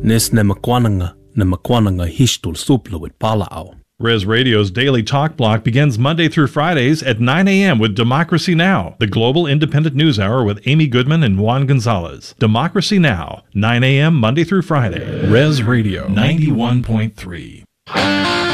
Nis nemakwananga hishtul supla with palao. Res Radio's Daily Talk Block begins Monday through Fridays at 9 a.m. with Democracy Now!, the global independent news hour with Amy Goodman and Juan Gonzalez. Democracy Now!, 9 a.m. Monday through Friday. Res Radio 91.3.